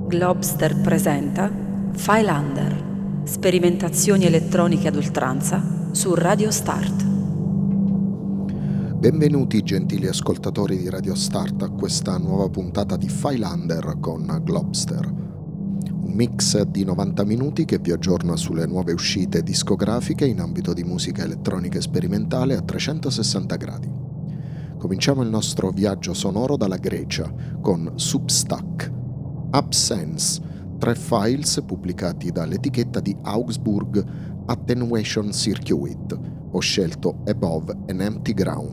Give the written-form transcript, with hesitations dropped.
Globster presenta Filander, sperimentazioni elettroniche ad oltranza su Radio Start. Benvenuti gentili ascoltatori di Radio Start a questa nuova puntata di Filander con Globster. Un mix di 90 minuti che vi aggiorna sulle nuove uscite discografiche in ambito di musica elettronica sperimentale a 360 gradi. Cominciamo il nostro viaggio sonoro dalla Grecia con Substack, Absence, 3 files pubblicati dall'etichetta di Augsburg Attenuation Circuit. Ho scelto Above an Empty Ground.